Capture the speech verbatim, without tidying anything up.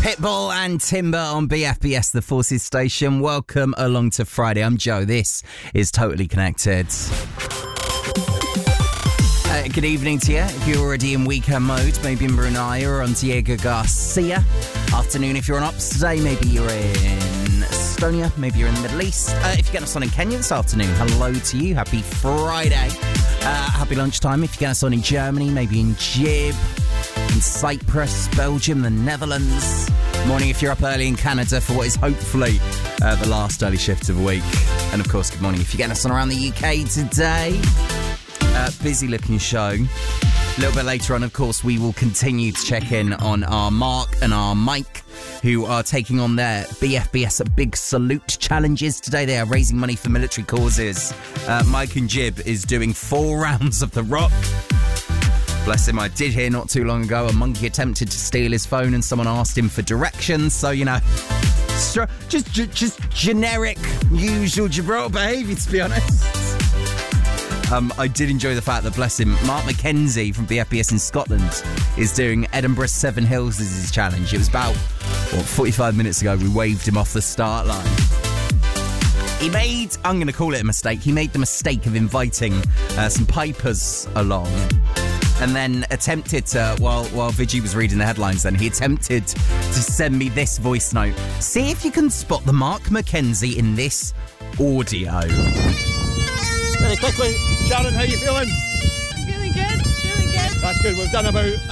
Pitbull and Timber on B F B S, the Forces station. Welcome along to Friday. I'm Joe. This is Totally Connected. Uh, good evening to you. If you're already in weekend mode, maybe in Brunei or on Diego Garcia. Afternoon if you're on Ops today, maybe you're in Estonia, maybe you're in the Middle East. Uh, if you get us on in Kenya this afternoon, hello to you. Happy Friday. Uh, happy lunchtime if you get us on in Germany, maybe in Jib, in Cyprus, Belgium, the Netherlands. Morning if you're up early in Canada for what is hopefully uh, the last early shift of the week. And of course, good morning if you're getting us on around the U K today. Uh, busy looking show. A little bit later on, of course, we will continue to check in on our Mark and our Mike, who are taking on their B F B S Big Salute challenges today. They are raising money for military causes. Uh, Mike and Jib is doing four rounds of the rock. Bless him, I did hear not too long ago a monkey attempted to steal his phone and someone asked him for directions. So, you know, just just generic, usual Gibraltar behaviour, to be honest. Um, I did enjoy the fact that, bless him, Mark McKenzie from B F B S in Scotland is doing Edinburgh Seven Hills as his challenge. It was about, what, forty-five minutes ago we waved him off the start line. He made, I'm going to call it a mistake, he made the mistake of inviting uh, some pipers along. And then attempted to, while while Vigi was reading the headlines then, he attempted to send me this voice note. See if you can spot the Mark McKenzie in this audio. Very quickly, Sharon, how you feeling? Feeling good, feeling good. That's good. We've done about